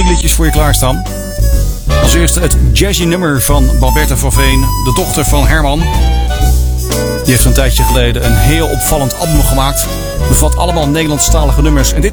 liedjes voor je klaarstaan. Als eerste het jazzy nummer van Barbetta van Veen, de dochter van Herman. Die heeft een tijdje geleden een heel opvallend album gemaakt. Bevat allemaal Nederlandstalige nummers. En dit